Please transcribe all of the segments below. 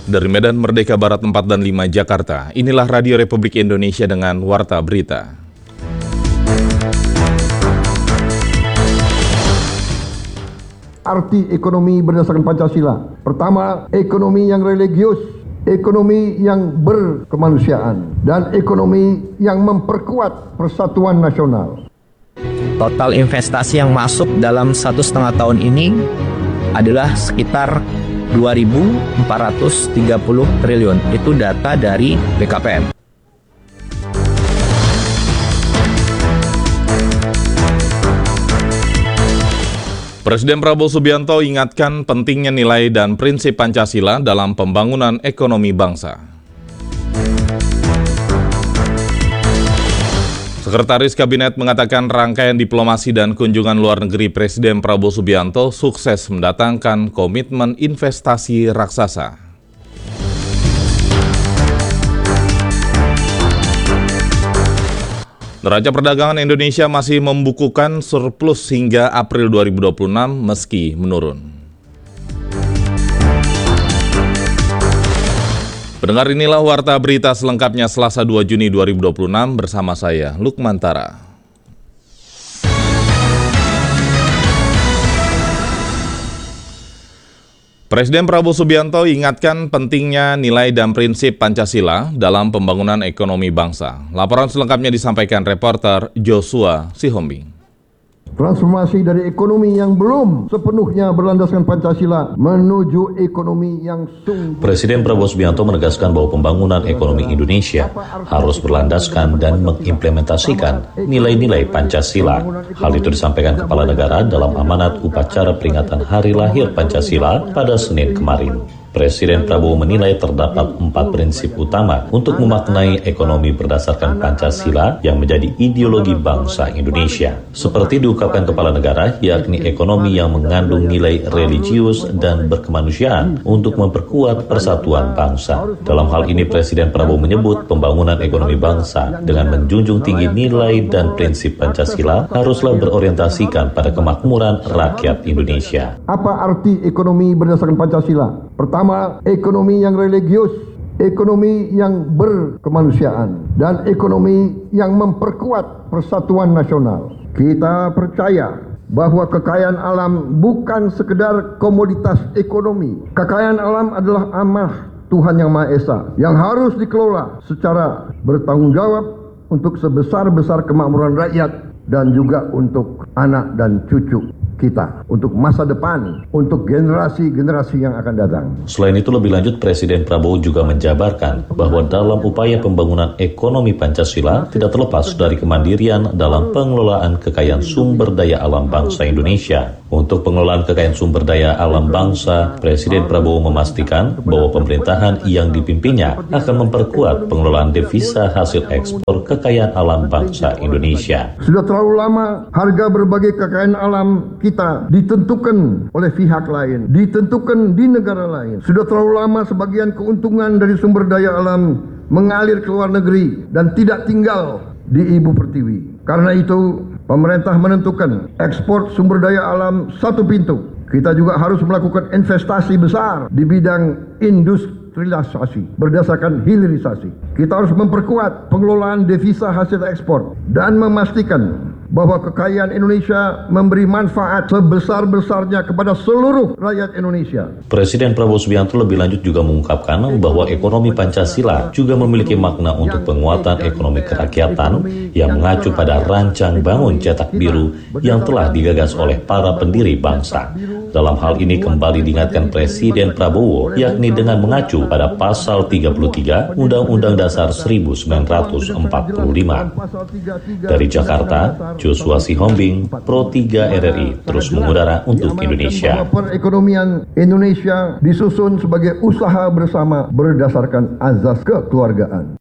Dari Medan Merdeka Barat 4 dan 5 Jakarta, inilah Radio Republik Indonesia dengan Warta Berita. Arti ekonomi berdasarkan Pancasila. Pertama, ekonomi yang religius, ekonomi yang berkemanusiaan, dan ekonomi yang memperkuat persatuan nasional. Total investasi yang masuk dalam 1,5 tahun ini adalah sekitar 2.430 triliun. Itu data dari BKPM. Presiden Prabowo Subianto ingatkan pentingnya nilai dan prinsip Pancasila dalam pembangunan ekonomi bangsa. Sekretaris Kabinet mengatakan rangkaian diplomasi dan kunjungan luar negeri Presiden Prabowo Subianto sukses mendatangkan komitmen investasi raksasa. Neraca perdagangan Indonesia masih membukukan surplus hingga April 2026 meski menurun. Pendengar, inilah Warta Berita selengkapnya Selasa 2 Juni 2026 bersama saya, Lukman Tara. Presiden Prabowo Subianto ingatkan pentingnya nilai dan prinsip Pancasila dalam pembangunan ekonomi bangsa. Laporan selengkapnya disampaikan reporter Joshua Sihombing. Transformasi dari ekonomi yang belum sepenuhnya berlandaskan Pancasila menuju ekonomi yang sungguh. Presiden Prabowo Subianto menegaskan bahwa pembangunan ekonomi Indonesia harus berlandaskan dan mengimplementasikan nilai-nilai Pancasila. Hal itu disampaikan Kepala Negara dalam amanat upacara peringatan Hari Lahir Pancasila pada Senin kemarin. Presiden Prabowo menilai terdapat 4 prinsip utama untuk memaknai ekonomi berdasarkan Pancasila yang menjadi ideologi bangsa Indonesia. Seperti diungkapkan Kepala Negara, yakni ekonomi yang mengandung nilai religius dan berkemanusiaan untuk memperkuat persatuan bangsa. Dalam hal ini, Presiden Prabowo menyebut pembangunan ekonomi bangsa dengan menjunjung tinggi nilai dan prinsip Pancasila haruslah berorientasikan pada kemakmuran rakyat Indonesia. Apa arti ekonomi berdasarkan Pancasila? Pertama, ekonomi yang religius, ekonomi yang berkemanusiaan, dan ekonomi yang memperkuat persatuan nasional. Kita percaya bahwa kekayaan alam bukan sekedar komoditas ekonomi. Kekayaan alam adalah amanah Tuhan Yang Maha Esa yang harus dikelola secara bertanggung jawab untuk sebesar-besar kemakmuran rakyat dan juga untuk anak dan cucu kita, untuk masa depan, untuk generasi-generasi yang akan datang. Selain itu, lebih lanjut, Presiden Prabowo juga menjabarkan bahwa dalam upaya pembangunan ekonomi Pancasila tidak terlepas dari kemandirian dalam pengelolaan kekayaan sumber daya alam bangsa Indonesia. Untuk pengelolaan kekayaan sumber daya alam bangsa, Presiden Prabowo memastikan bahwa pemerintahan yang dipimpinnya akan memperkuat pengelolaan devisa hasil ekspor kekayaan alam bangsa Indonesia. Sudah terlalu lama harga berbagai kekayaan alam kita ditentukan oleh pihak lain, ditentukan di negara lain. Sudah terlalu lama sebagian keuntungan dari sumber daya alam mengalir ke luar negeri dan tidak tinggal di ibu pertiwi. Karena itu, pemerintah menentukan ekspor sumber daya alam satu pintu. Kita juga harus melakukan investasi besar di bidang industrialisasi berdasarkan hilirisasi. Kita harus memperkuat pengelolaan devisa hasil ekspor dan memastikan bahwa kekayaan Indonesia memberi manfaat sebesar-besarnya kepada seluruh rakyat Indonesia. Presiden Prabowo Subianto lebih lanjut juga mengungkapkan bahwa ekonomi Pancasila juga memiliki makna untuk penguatan ekonomi kerakyatan yang mengacu pada rancang bangun cetak biru yang telah digagas oleh para pendiri bangsa. Dalam hal ini kembali diingatkan Presiden Prabowo, yakni dengan mengacu pada pasal 33 Undang-Undang Dasar 1945. Dari Jakarta, Joshua Sihombing, Pro 3 RRI, terus mengudara untuk Indonesia. Perekonomian Indonesia disusun sebagai usaha bersama berdasarkan azas kekeluargaan.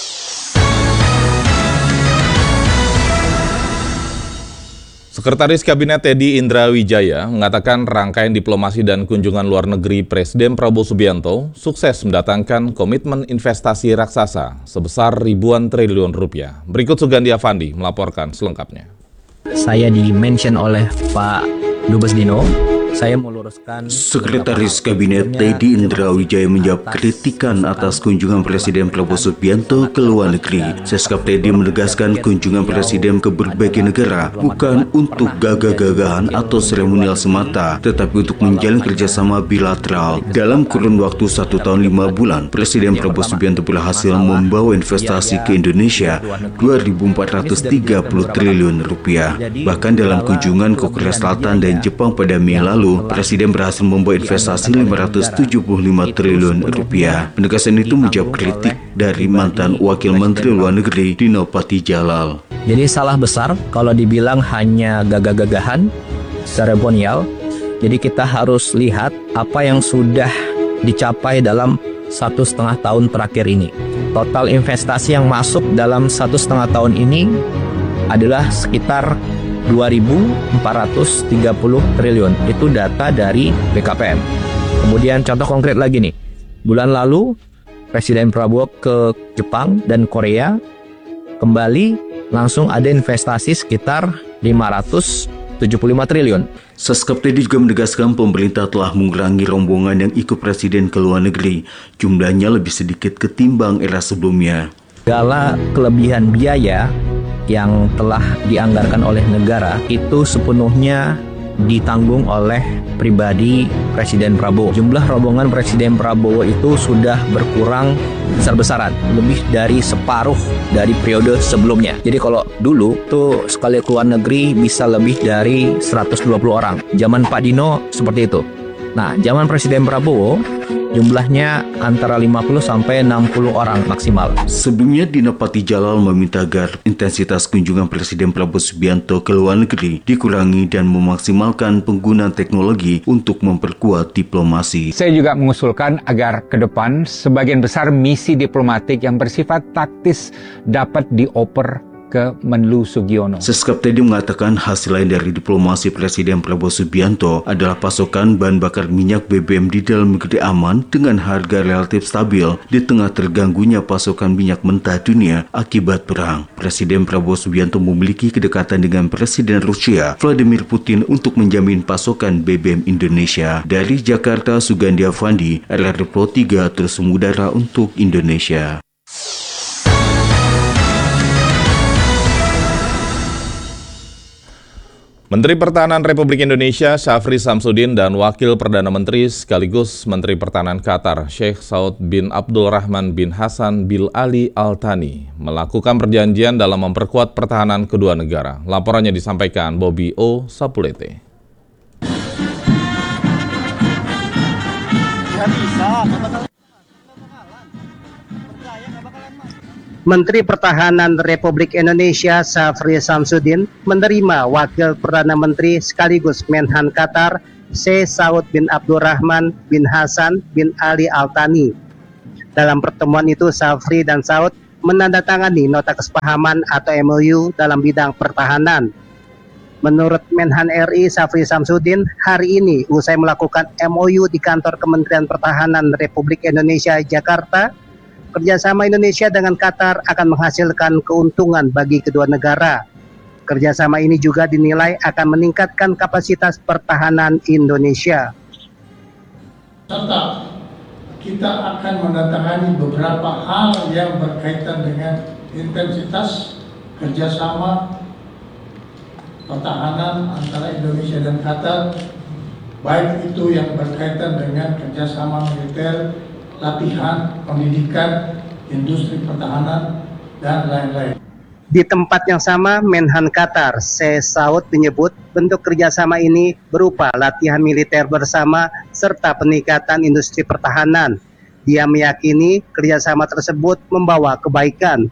Sekretaris Kabinet Teddy Indra Wijaya mengatakan rangkaian diplomasi dan kunjungan luar negeri Presiden Prabowo Subianto sukses mendatangkan komitmen investasi raksasa sebesar ribuan triliun rupiah. Berikut Sugandi Avandi melaporkan selengkapnya. Saya di-mention oleh Pak Dubes Dino Saya meluruskan Sekretaris Kabinet Teddy Indra Wijaya menjawab kritikan atas kunjungan Presiden Prabowo Subianto ke luar negeri. Seskap Teddy menegaskan kunjungan Presiden ke berbagai negara bukan untuk gagah-gagahan atau seremonial semata, tetapi untuk menjalin kerjasama bilateral. Dalam kurun waktu 1 tahun 5 bulan, Presiden Prabowo Subianto berhasil membawa investasi ke Indonesia 2.430 triliun rupiah. Bahkan dalam kunjungan ke Korea Selatan dan Jepang pada Mei lalu, Presiden berhasil membawa investasi 575 triliun rupiah. Penegasan itu menjawab kritik dari mantan Wakil Menteri Luar Negeri Dino Patijalal. Jadi salah besar kalau dibilang hanya gagah-gagahan, seremonial. Jadi kita harus lihat apa yang sudah dicapai dalam 1,5 tahun terakhir ini. Total investasi yang masuk dalam 1,5 tahun ini adalah sekitar 2.430 triliun. Itu data dari BKPM. Kemudian contoh konkret lagi nih. Bulan lalu Presiden Prabowo ke Jepang dan Korea, kembali langsung ada investasi sekitar 575 triliun. Seskap Teddy juga menegaskan pemerintah telah mengurangi rombongan yang ikut Presiden ke luar negeri. Jumlahnya lebih sedikit ketimbang era sebelumnya. Segala kelebihan biaya yang telah dianggarkan oleh negara itu sepenuhnya ditanggung oleh pribadi Presiden Prabowo. Jumlah rombongan Presiden Prabowo itu sudah berkurang besar-besaran, lebih dari separuh dari periode sebelumnya. Jadi kalau dulu tuh sekali keluar negeri bisa lebih dari 120 orang. Zaman Pak Dino seperti itu. Nah, zaman Presiden Prabowo jumlahnya antara 50 sampai 60 orang maksimal. Sebelumnya, Dino Patijalal meminta agar intensitas kunjungan Presiden Prabowo Subianto ke luar negeri dikurangi dan memaksimalkan penggunaan teknologi untuk memperkuat diplomasi. Saya juga mengusulkan agar ke depan sebagian besar misi diplomatik yang bersifat taktis dapat dioper ke Menlu Sugiono. Seskap Teddy mengatakan hasil lain dari diplomasi Presiden Prabowo Subianto adalah pasokan bahan bakar minyak BBM di dalam negeri aman dengan harga relatif stabil di tengah terganggunya pasokan minyak mentah dunia akibat perang. Presiden Prabowo Subianto memiliki kedekatan dengan Presiden Rusia Vladimir Putin untuk menjamin pasokan BBM Indonesia. Dari Jakarta, Sugandi Avandi, RRI Pro 3 terus mengudara untuk Indonesia. Menteri Pertahanan Republik Indonesia Syafri Samsudin dan Wakil Perdana Menteri sekaligus Menteri Pertahanan Qatar Sheikh Saud bin Abdul Rahman bin Hasan bin Ali Al Thani melakukan perjanjian dalam memperkuat pertahanan kedua negara. Laporannya disampaikan Bobby O. Sapulete. Menteri Pertahanan Republik Indonesia Syafri Samsudin menerima Wakil Perdana Menteri sekaligus Menhan Qatar Sheikh Saud bin Abdul Rahman bin Hasan bin Ali Al Thani. Dalam pertemuan itu, Syafri dan Saud menandatangani nota kesepahaman atau MOU dalam bidang pertahanan. Menurut Menhan RI Syafri Samsudin, hari ini usai melakukan MOU di kantor Kementerian Pertahanan Republik Indonesia Jakarta, kerjasama Indonesia dengan Qatar akan menghasilkan keuntungan bagi kedua negara. Kerjasama ini juga dinilai akan meningkatkan kapasitas pertahanan Indonesia. Serta kita akan menandatangani beberapa hal yang berkaitan dengan intensitas kerjasama pertahanan antara Indonesia dan Qatar, baik itu yang berkaitan dengan kerjasama militer, latihan, pendidikan, industri pertahanan, dan lain-lain. Di tempat yang sama, Menhan Qatar Sheikh Saud menyebut bentuk kerjasama ini berupa latihan militer bersama serta peningkatan industri pertahanan. Dia meyakini kerjasama tersebut membawa kebaikan.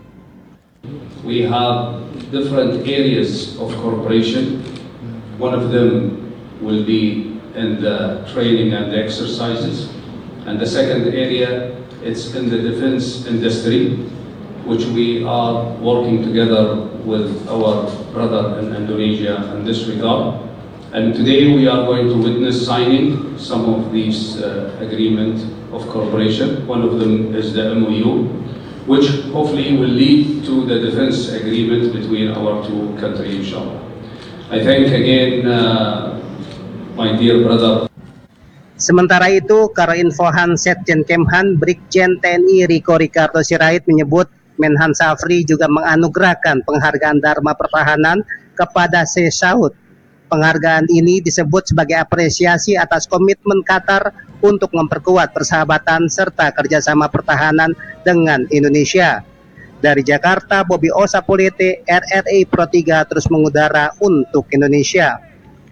We have different areas of cooperation. One of them will be in the training and the exercises. And the second area, it's in the defense industry, which we are working together with our brother in Indonesia in this regard. And today we are going to witness signing some of these agreements of cooperation. One of them is the MOU, which hopefully will lead to the defense agreement between our two countries, inshallah. I thank again my dear brother. Sementara itu, Karoinfohan Setjen Kemhan Brigjen TNI Riko Ricardo Sirait menyebut Menhan Safri juga menganugerahkan penghargaan Dharma Pertahanan kepada C. Saud. Penghargaan ini disebut sebagai apresiasi atas komitmen Qatar untuk memperkuat persahabatan serta kerjasama pertahanan dengan Indonesia. Dari Jakarta, Bobby Osapulete, RRI Pro 3 terus mengudara untuk Indonesia.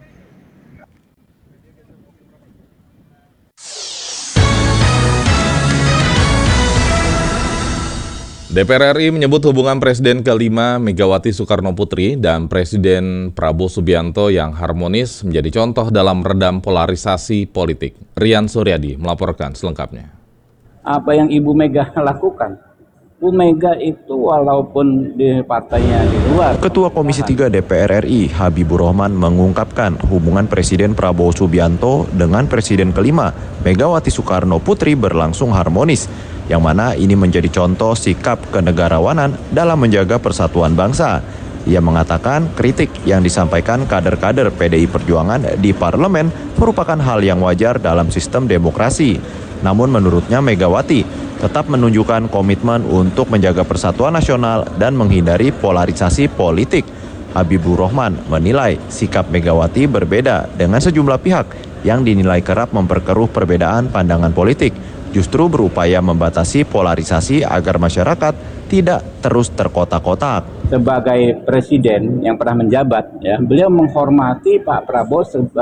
DPR RI menyebut hubungan Presiden ke-5 Megawati Soekarno Putri dan Presiden Prabowo Subianto yang harmonis menjadi contoh dalam meredam polarisasi politik. Rian Suryadi melaporkan selengkapnya. Apa yang Ibu Mega lakukan? Bu Mega itu walaupun di partainya di luar. Ketua Komisi 3 DPR RI Habibur Rahman mengungkapkan hubungan Presiden Prabowo Subianto dengan Presiden ke-5 Megawati Soekarno Putri berlangsung harmonis, yang mana ini menjadi contoh sikap kenegarawanan dalam menjaga persatuan bangsa. Ia mengatakan kritik yang disampaikan kader-kader PDI Perjuangan di parlemen merupakan hal yang wajar dalam sistem demokrasi. Namun menurutnya Megawati tetap menunjukkan komitmen untuk menjaga persatuan nasional dan menghindari polarisasi politik. Habibur Rahman menilai sikap Megawati berbeda dengan sejumlah pihak yang dinilai kerap memperkeruh perbedaan pandangan politik, justru berupaya membatasi polarisasi agar masyarakat tidak terus terkotak-kotak. Sebagai presiden yang pernah menjabat, ya, beliau menghormati Pak Prabowo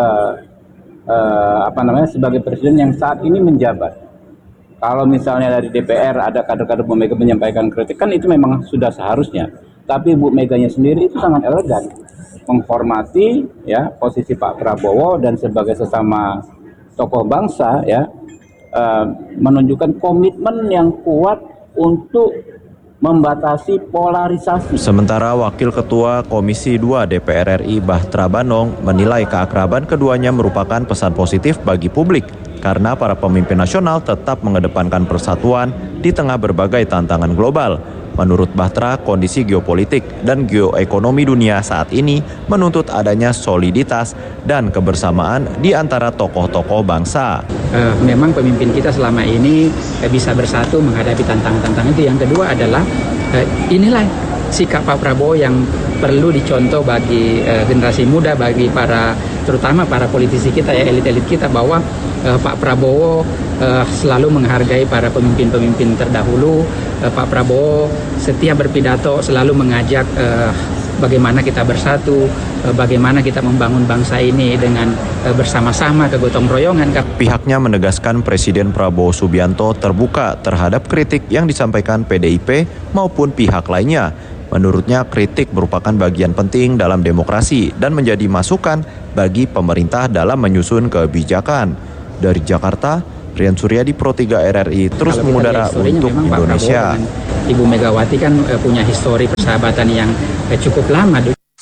sebagai presiden yang saat ini menjabat. Kalau misalnya dari DPR ada kader-kader Bu Mega menyampaikan kritik, kan itu memang sudah seharusnya. Tapi Bu Meganya sendiri itu sangat elegan, menghormati ya posisi Pak Prabowo dan sebagai sesama tokoh bangsa, ya, menunjukkan komitmen yang kuat untuk membatasi polarisasi. Sementara Wakil Ketua Komisi 2 DPR RI Bahtra Banong menilai keakraban keduanya merupakan pesan positif bagi publik karena para pemimpin nasional tetap mengedepankan persatuan di tengah berbagai tantangan global. Menurut Bahtra, kondisi geopolitik dan geoekonomi dunia saat ini menuntut adanya soliditas dan kebersamaan di antara tokoh-tokoh bangsa. Memang pemimpin kita selama ini bisa bersatu menghadapi tantangan-tantangan itu. Yang kedua adalah inilah sikap Pak Prabowo yang perlu dicontoh bagi generasi muda, bagi terutama para politisi kita, ya, elit-elit kita, bahwa Pak Prabowo selalu menghargai para pemimpin-pemimpin terdahulu. Pak Prabowo setiap berpidato selalu mengajak bagaimana kita bersatu, bagaimana kita membangun bangsa ini dengan bersama-sama, kegotong royongan. Pihaknya menegaskan Presiden Prabowo Subianto terbuka terhadap kritik yang disampaikan PDIP maupun pihak lainnya. Menurutnya kritik merupakan bagian penting dalam demokrasi dan menjadi masukan bagi pemerintah dalam menyusun kebijakan. Dari Jakarta, Rian Suryadi, Pro 3 RRI terus mengudara untuk Indonesia. Ibu Megawati kan punya histori persahabatan yang cukup lama.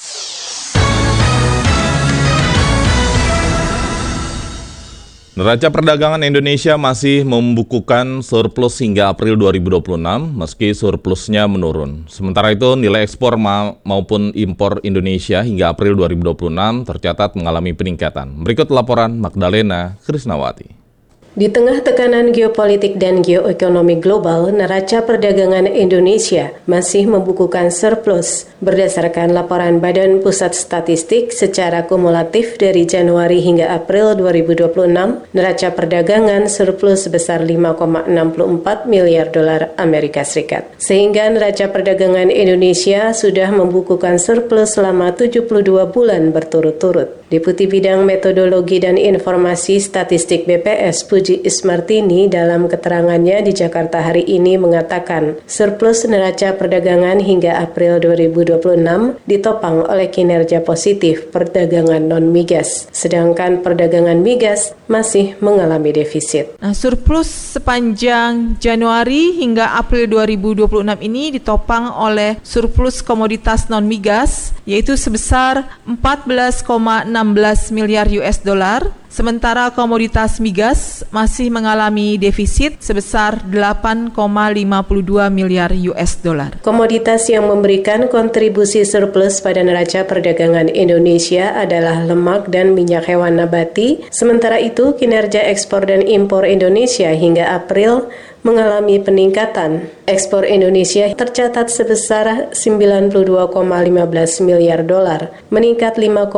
Neraca perdagangan Indonesia masih membukukan surplus hingga April 2026 meski surplusnya menurun. Sementara itu nilai ekspor maupun impor Indonesia hingga April 2026 tercatat mengalami peningkatan. Berikut laporan Magdalena Krisnawati. Di tengah tekanan geopolitik dan geoekonomi global, neraca perdagangan Indonesia masih membukukan surplus. Berdasarkan laporan Badan Pusat Statistik secara kumulatif dari Januari hingga April 2026, neraca perdagangan surplus sebesar 5,64 miliar dolar Amerika Serikat. Sehingga neraca perdagangan Indonesia sudah membukukan surplus selama 72 bulan berturut-turut. Deputi Bidang Metodologi dan Informasi Statistik BPS Puji Ismartini dalam keterangannya di Jakarta hari ini mengatakan surplus neraca perdagangan hingga April 2026 ditopang oleh kinerja positif perdagangan non-migas, sedangkan perdagangan migas masih mengalami defisit. Surplus sepanjang Januari hingga April 2026 ini ditopang oleh surplus komoditas non-migas yaitu sebesar 14,16 miliar US dollar, Sementara komoditas migas masih mengalami defisit sebesar 8,52 miliar US dollar. Komoditas yang memberikan kontribusi surplus pada neraca perdagangan Indonesia adalah lemak dan minyak hewan nabati. Sementara itu, kinerja ekspor dan impor Indonesia hingga April mengalami peningkatan. Ekspor Indonesia tercatat sebesar 92,15 miliar dolar, meningkat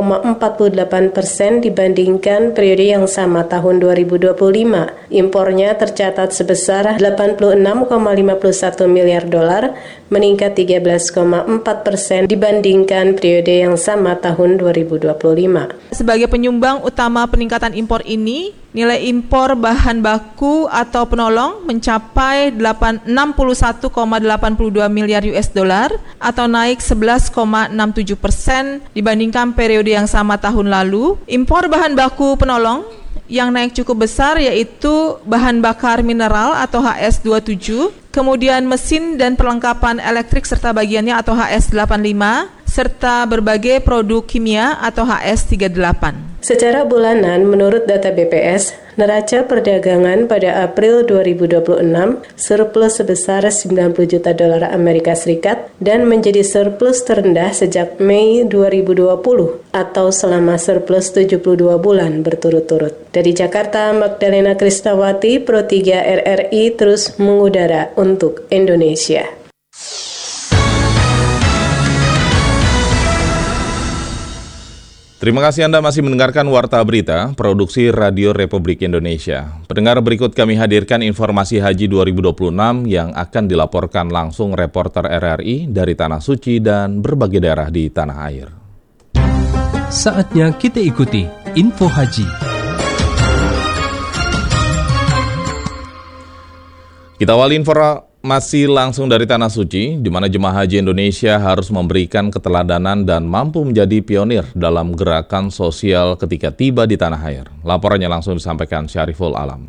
5,48% dibandingkan periode yang sama tahun 2025. Impornya tercatat sebesar 86,51 miliar dolar, meningkat 13,4% dibandingkan periode yang sama tahun 2025. Sebagai penyumbang utama peningkatan impor ini, nilai impor bahan baku atau penolong mencapai 61,82 miliar US dollar atau naik 11,67% dibandingkan periode yang sama tahun lalu. Impor bahan baku penolong yang naik cukup besar yaitu bahan bakar mineral atau HS27, kemudian mesin dan perlengkapan elektrik serta bagiannya atau HS85, serta berbagai produk kimia atau HS38. Secara bulanan, menurut data BPS, neraca perdagangan pada April 2026 surplus sebesar 90 juta dolar Amerika Serikat dan menjadi surplus terendah sejak Mei 2020 atau selama surplus 72 bulan berturut-turut. Dari Jakarta, Magdalena Krisnawati, Pro 3 RRI terus mengudara untuk Indonesia. Terima kasih Anda masih mendengarkan Warta Berita, produksi Radio Republik Indonesia. Pendengar, berikut kami hadirkan informasi Haji 2026 yang akan dilaporkan langsung reporter RRI dari Tanah Suci dan berbagai daerah di tanah air. Saatnya kita ikuti Info Haji. Kita awali informasi langsung dari Tanah Suci, di mana jemaah haji Indonesia harus memberikan keteladanan dan mampu menjadi pionir dalam gerakan sosial ketika tiba di tanah air. Laporannya langsung disampaikan Syariful Alam.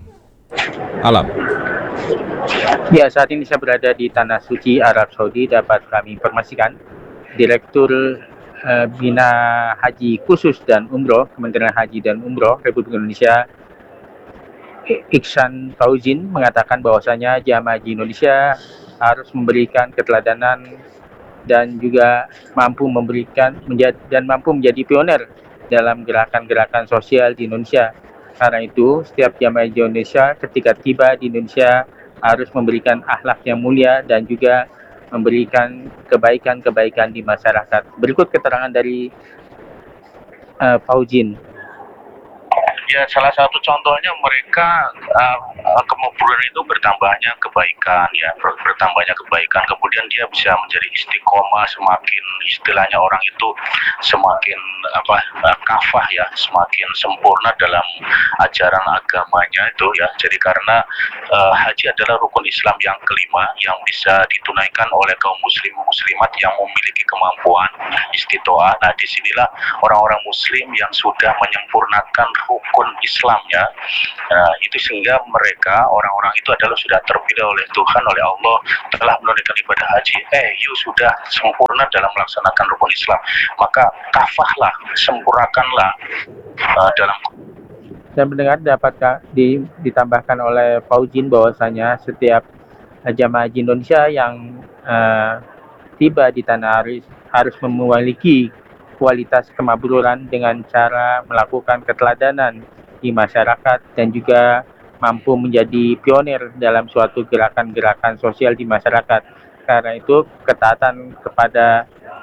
Ya, saat ini saya berada di Tanah Suci, Arab Saudi. Dapat kami informasikan, Direktur Bina Haji Khusus dan Umroh, Kementerian Haji dan Umroh Republik Indonesia, Iksan Fauzin, mengatakan bahwasanya jamaah haji Indonesia harus memberikan keteladanan dan juga mampu menjadi pionir dalam gerakan-gerakan sosial di Indonesia. Karena itu, setiap jamaah haji Indonesia ketika tiba di Indonesia harus memberikan akhlak yang mulia dan juga memberikan kebaikan-kebaikan di masyarakat. Berikut keterangan dari Fauzin. Ya, salah satu contohnya mereka kemakmuran itu bertambahnya kebaikan, ya, bertambahnya kebaikan. Kemudian dia bisa menjadi istiqomah, semakin istilahnya orang itu semakin kafah, ya, semakin sempurna dalam ajaran agamanya itu, ya. Jadi karena haji adalah rukun Islam yang kelima yang bisa ditunaikan oleh kaum muslim muslimat yang memiliki kemampuan istitoah. Nah, disinilah orang-orang muslim yang sudah menyempurnakan rukun Islamnya, itu sehingga mereka orang-orang itu adalah sudah terpilih oleh Tuhan, oleh Allah, telah menunaikan ibadah haji. You sudah sempurna dalam melaksanakan rukun Islam, maka kafahlah, sempurnakanlah dalam. Dan mendengar dapat ditambahkan oleh Fauzin bahwasanya setiap jamaah haji Indonesia yang tiba di tanah air harus memiliki kualitas kemabruran dengan cara melakukan keteladanan di masyarakat dan juga mampu menjadi pionir dalam suatu gerakan-gerakan sosial di masyarakat. Karena itu, ketaatan kepada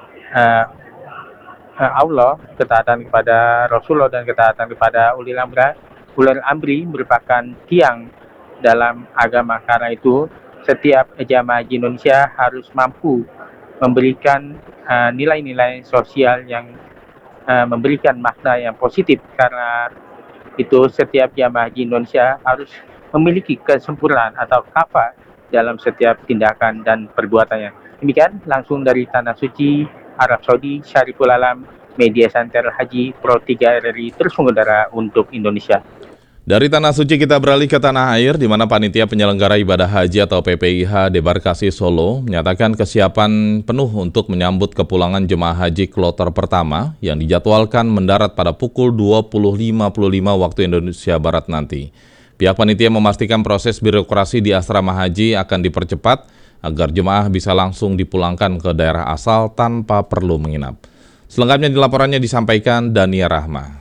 Allah, ketaatan kepada Rasulullah, dan ketaatan kepada ulil amri merupakan tiang dalam agama. Karena itu, setiap jamaah haji Indonesia harus mampu memberikan nilai-nilai sosial yang memberikan makna yang positif. Karena itu, setiap jamaah haji Indonesia harus memiliki kesempurnaan atau kafah dalam setiap tindakan dan perbuatannya. Demikian langsung dari Tanah Suci, Arab Saudi, Syariful Alam, Media Center Haji Pro 3 RRI terus mengudara untuk Indonesia. Dari Tanah Suci kita beralih ke Tanah Air, di mana Panitia Penyelenggara Ibadah Haji atau PPIH Debarkasi Solo menyatakan kesiapan penuh untuk menyambut kepulangan jemaah haji kloter pertama yang dijadwalkan mendarat pada pukul 20.55 waktu Indonesia Barat nanti. Pihak panitia memastikan proses birokrasi di asrama haji akan dipercepat agar jemaah bisa langsung dipulangkan ke daerah asal tanpa perlu menginap. Selengkapnya di laporannya disampaikan Dania Rahma.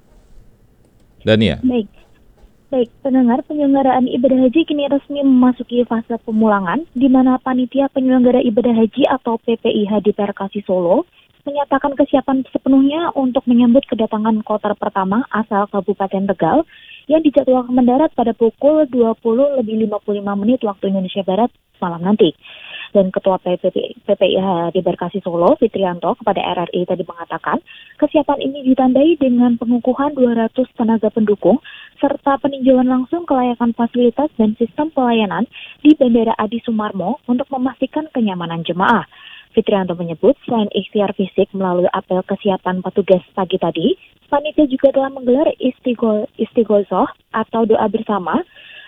Dania. Baik, pendengar, penyelenggaraan ibadah haji kini resmi memasuki fase pemulangan, di mana Panitia Penyelenggara Ibadah Haji atau PPIH Debarkasi Solo menyatakan kesiapan sepenuhnya untuk menyambut kedatangan kloter pertama asal Kabupaten Tegal yang dijadwalkan mendarat pada pukul 20.55 waktu Indonesia Barat malam nanti. Dan Ketua PPIH Debarkasi Solo, Fitrianto, kepada RRI tadi mengatakan, kesiapan ini ditandai dengan pengukuhan 200 tenaga pendukung, serta peninjauan langsung kelayakan fasilitas dan sistem pelayanan di Bandara Adi Sumarmo untuk memastikan kenyamanan jemaah. Fitrianto menyebut, selain ikhtiar fisik melalui apel kesiapan petugas pagi tadi, panitia juga telah menggelar istighosoh atau doa bersama,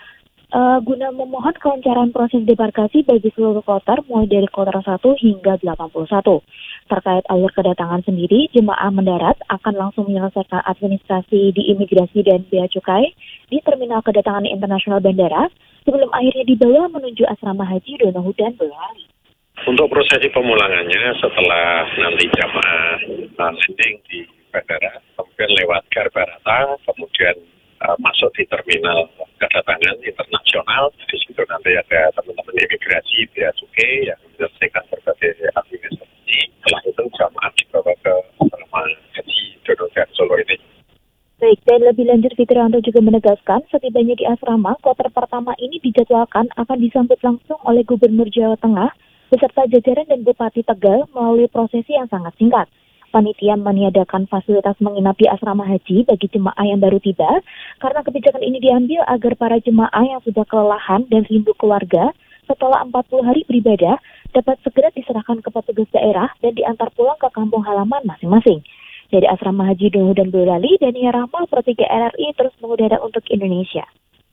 guna memohon kelancaran proses debarkasi bagi seluruh kloter mulai dari kloter 1 hingga 81. Terkait alur kedatangan sendiri, jemaah mendarat akan langsung menyelesaikan administrasi di imigrasi dan bea cukai di terminal kedatangan internasional bandara sebelum akhirnya dibawa menuju asrama haji Donohudan Boyolali. Untuk prosesi pemulangannya setelah nanti jamaah landing di bandara, kemudian lewat Garbarata, kemudian masuk di terminal kedatangan internasional. Di situ nanti ada teman-teman imigrasi, bea cukai yang menyelesaikan berbagai administrasi. Setelah itu jamaah dibawa ke asrama haji Donohudan Solo ini. Baik, dan lebih lanjut Fitrianto juga menegaskan setibanya di asrama, kloter pertama ini dijadwalkan akan disambut langsung oleh Gubernur Jawa Tengah beserta jajaran dan Bupati Tegal melalui prosesi yang sangat singkat. Panitia meniadakan fasilitas menginap di asrama haji bagi jemaah yang baru tiba, karena kebijakan ini diambil agar para jemaah yang sudah kelelahan dan rindu keluarga setelah 40 hari beribadah dapat segera diserahkan ke petugas daerah dan diantar pulang ke kampung halaman masing-masing. Dari asrama haji Donohudan Boyolali, Dania Rahma, Pro 3 RRI terus mengudara untuk Indonesia.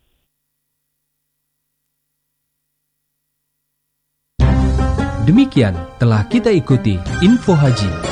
Demikian telah kita ikuti Info Haji.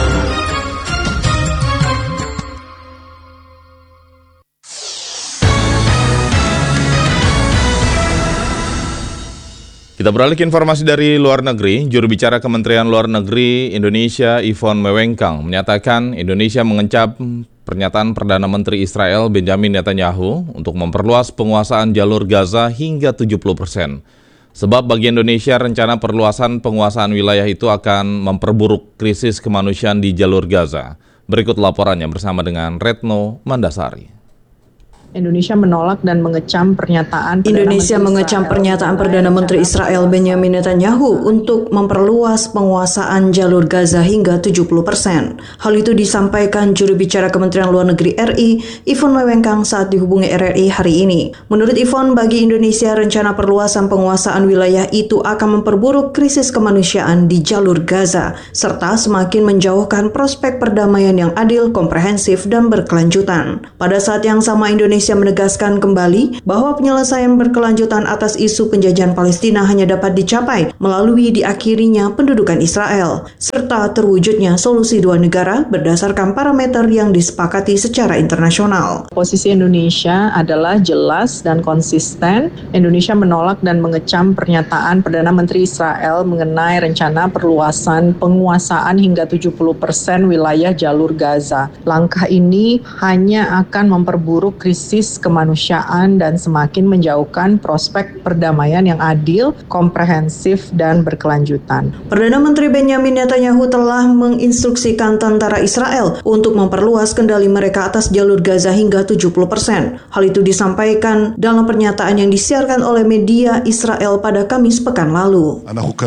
Kita beralih ke informasi dari luar negeri. Juru bicara Kementerian Luar Negeri Indonesia, Yvonne Mewengkang, menyatakan Indonesia mengecap pernyataan Perdana Menteri Israel Benjamin Netanyahu untuk memperluas penguasaan jalur Gaza hingga 70%. Sebab bagi Indonesia, rencana perluasan penguasaan wilayah itu akan memperburuk krisis kemanusiaan di jalur Gaza. Berikut laporannya bersama dengan Retno Mandasari. Indonesia menolak dan mengecam pernyataan Perdana Menteri Israel Benjamin Netanyahu untuk memperluas penguasaan jalur Gaza hingga 70%. Hal itu disampaikan juru bicara Kementerian Luar Negeri RI, Yvonne Mewengkang, saat dihubungi RRI hari ini. Menurut Yvonne, bagi Indonesia rencana perluasan penguasaan wilayah itu akan memperburuk krisis kemanusiaan di jalur Gaza, serta semakin menjauhkan prospek perdamaian yang adil, komprehensif, dan berkelanjutan. Pada saat yang sama, Indonesia menegaskan kembali bahwa penyelesaian berkelanjutan atas isu penjajahan Palestina hanya dapat dicapai melalui diakhirinya pendudukan Israel, serta terwujudnya solusi dua negara berdasarkan parameter yang disepakati secara internasional. Posisi Indonesia adalah jelas dan konsisten. Indonesia menolak dan mengecam pernyataan Perdana Menteri Israel mengenai rencana perluasan penguasaan hingga 70% wilayah jalur Gaza. Langkah ini hanya akan memperburuk krisis kemanusiaan dan semakin menjauhkan prospek perdamaian yang adil, komprehensif, dan berkelanjutan. Perdana Menteri Benjamin Netanyahu telah menginstruksikan tentara Israel untuk memperluas kendali mereka atas jalur Gaza hingga 70%. Hal itu disampaikan dalam pernyataan yang disiarkan oleh media Israel pada Kamis pekan lalu.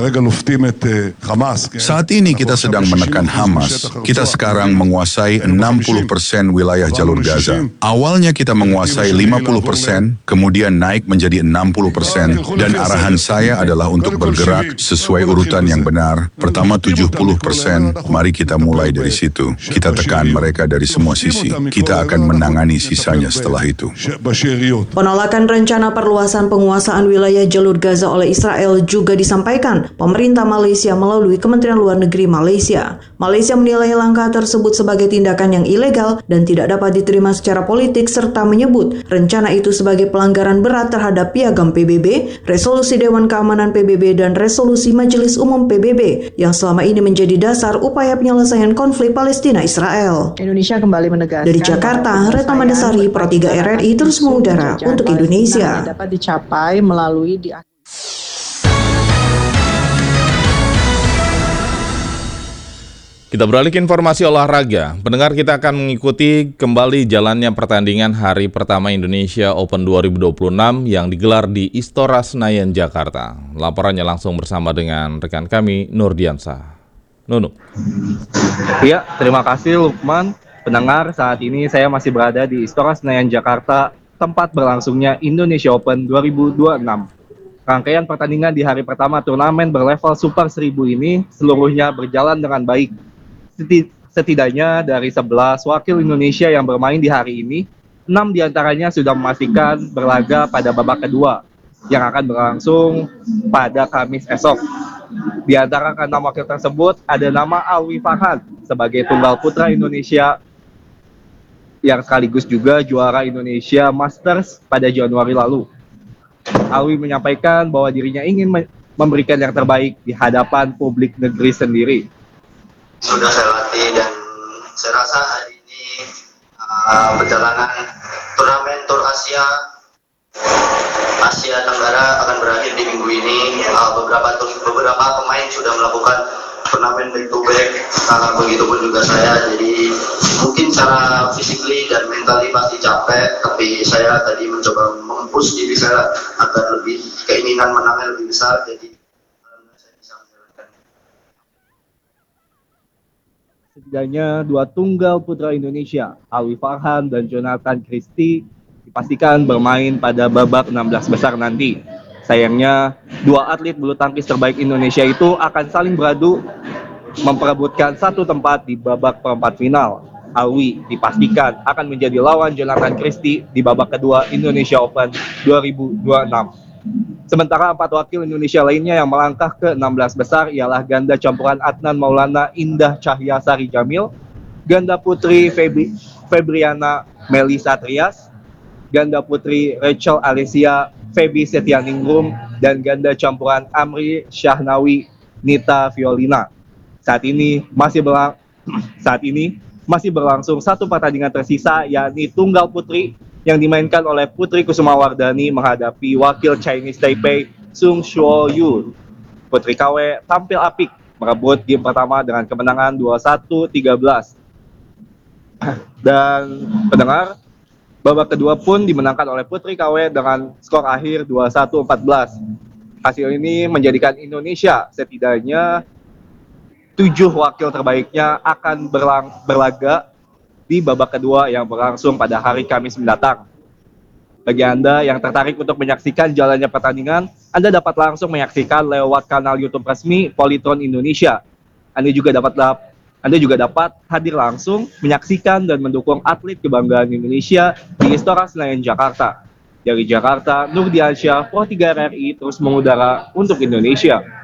Saat ini kita sedang menekan Hamas. Kita sekarang menguasai 60% wilayah jalur Gaza. Awalnya kita menguasai menguasai 50%, kemudian naik menjadi 60%, dan arahan saya adalah untuk bergerak sesuai urutan yang benar. Pertama 70%, mari kita mulai dari situ. Kita tekan mereka dari semua sisi. Kita akan menangani sisanya setelah itu. Penolakan rencana perluasan penguasaan wilayah Jalur Gaza oleh Israel juga disampaikan pemerintah Malaysia melalui Kementerian Luar Negeri Malaysia. Malaysia menilai langkah tersebut sebagai tindakan yang ilegal dan tidak dapat diterima secara politik serta menyebut rencana itu sebagai pelanggaran berat terhadap Piagam PBB, Resolusi Dewan Keamanan PBB dan Resolusi Majelis Umum PBB yang selama ini menjadi dasar upaya penyelesaian konflik Palestina-Israel. Indonesia kembali menegaskan Dari Jakarta, Retno Mandasari, Pro 3 RRI terus mengudara untuk Indonesia. Dapat dicapai melalui Kita beralih ke informasi olahraga. Pendengar, kita akan mengikuti kembali jalannya pertandingan hari pertama Indonesia Open 2026 yang digelar di Istora Senayan, Jakarta. Laporannya langsung bersama dengan rekan kami, Nurdiansah. Nunu. Ya, terima kasih Lukman. Pendengar, saat ini saya masih berada di Istora Senayan, Jakarta, tempat berlangsungnya Indonesia Open 2026. Rangkaian pertandingan di hari pertama turnamen berlevel Super 1000 ini seluruhnya berjalan dengan baik. Setidaknya dari 11 wakil Indonesia yang bermain di hari ini, 6 diantaranya sudah memastikan berlaga pada babak kedua yang akan berlangsung pada Kamis esok. Di antara ke-6 wakil tersebut ada nama Alwi Farhan sebagai tunggal putra Indonesia yang sekaligus juga juara Indonesia Masters pada Januari lalu. Alwi menyampaikan bahwa dirinya ingin memberikan yang terbaik di hadapan publik negeri sendiri. Sudah saya latih dan saya rasa hari ini perjalanan turnamen Tour Asia Tenggara akan berakhir di minggu ini. Beberapa pemain sudah melakukan turnamen back to back, begitupun juga saya. Jadi mungkin secara physically dan mentally pasti capek, tapi saya tadi mencoba mempush diri saya agar lebih keinginan menangnya lebih besar. Jadi setidaknya 2 tunggal putra Indonesia, Alwi Farhan dan Jonathan Christie, dipastikan bermain pada babak 16 besar nanti. Sayangnya, 2 atlet bulu tangkis terbaik Indonesia itu akan saling beradu memperebutkan satu tempat di babak perempat final. Alwi dipastikan akan menjadi lawan Jonathan Christie di babak kedua Indonesia Open 2026. Sementara 4 wakil Indonesia lainnya yang melangkah ke 16 besar ialah ganda campuran Adnan Maulana Indah Cahya Sari Jamil, ganda putri Febriana Melisa Trias, ganda putri Rachel Alicia Feby Setianingrum, dan ganda campuran Amri Syahnawi Nita Violina. Saat ini masih berlangsung satu pertandingan tersisa, yakni tunggal putri yang dimainkan oleh Putri Kusumawardani menghadapi wakil Chinese Taipei Sung Shuoyu. Putri KW tampil apik merebut game pertama dengan kemenangan 21-13. Dan pendengar, babak kedua pun dimenangkan oleh Putri KW dengan skor akhir 21-14. Hasil ini menjadikan Indonesia setidaknya 7 wakil terbaiknya akan berlaga di babak kedua yang berlangsung pada hari Kamis mendatang. Bagi Anda yang tertarik untuk menyaksikan jalannya pertandingan, Anda dapat langsung menyaksikan lewat kanal YouTube resmi Polytron Indonesia. Anda juga dapat hadir langsung menyaksikan dan mendukung atlet kebanggaan Indonesia di Istora Senayan, Jakarta. Dari Jakarta, Nurdiansyah, Pro 3 RRI terus mengudara untuk Indonesia.